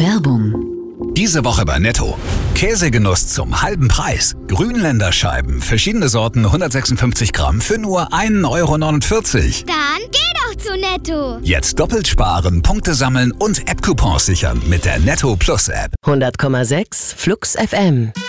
Werbung. Diese Woche bei Netto. Käsegenuss zum halben Preis. Grünländer Scheiben, verschiedene Sorten, 156 Gramm für nur 1,49 €. Dann geh doch zu Netto. Jetzt doppelt sparen, Punkte sammeln und App-Coupons sichern mit der Netto Plus App. 100,6 Flux FM.